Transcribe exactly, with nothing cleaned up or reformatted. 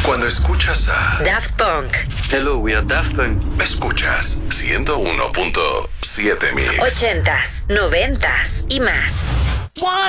Cuando escuchas a Daft Punk. Hello, we are Daft Punk. Escuchas ciento uno punto siete Mix. Ochentas, noventas y más.